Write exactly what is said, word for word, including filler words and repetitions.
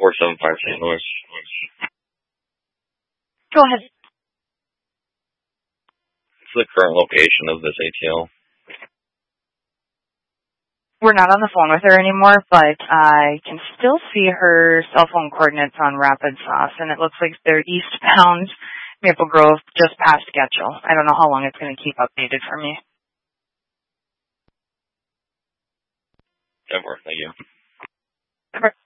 four seven five Saint Louis. Go ahead. What's the current location of this A T L? We're not on the phone with her anymore, but I can still see her cell phone coordinates on Rapid Sauce, and it looks like they're eastbound Maple Grove, just past Getchell. I don't know how long it's going to keep updated for me. Denver, thank you. Denver.